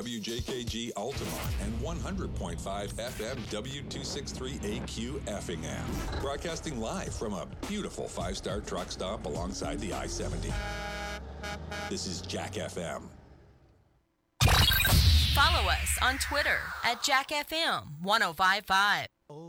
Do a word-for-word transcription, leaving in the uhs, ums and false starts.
W J K G Altamont and one hundred point five F M W two sixty-three A Q Effingham. Broadcasting live from a beautiful five-star truck stop alongside the I seventy. This is Jack F M. Follow us on Twitter at Jack F M ten fifty-five.